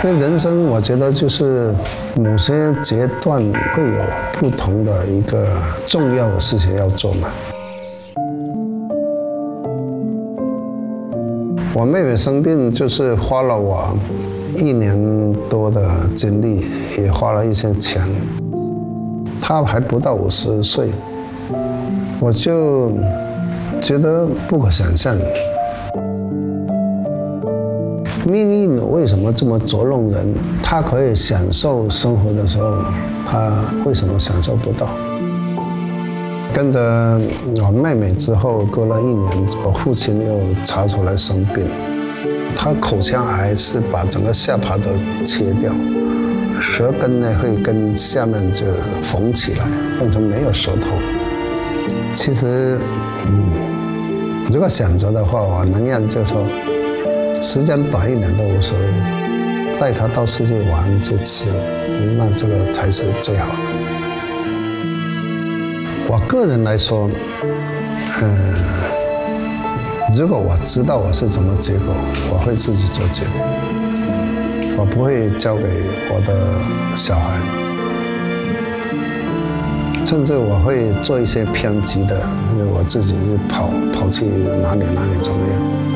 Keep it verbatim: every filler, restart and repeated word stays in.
因为人生，我觉得就是某些阶段会有不同的一个重要的事情要做嘛。我妹妹生病，就是花了我一年多的精力，也花了一些钱。她还不到五十岁，我就觉得不可想象。命运为什么这么捉弄人？他可以享受生活的时候，他为什么享受不到？跟着我妹妹之后，过了一年，我父亲又查出来生病，他口腔癌是把整个下巴都切掉，舌根呢会跟下面就缝起来，变成没有舌头。其实，嗯，如果想着的话，我能让就说。时间短一点都无所谓，带他到处去玩去吃，那这个才是最好的。我个人来说，嗯，如果我知道我是什么结果，我会自己做决定，我不会交给我的小孩，甚至我会做一些偏激的，因为我自己跑跑去哪里哪里怎么样。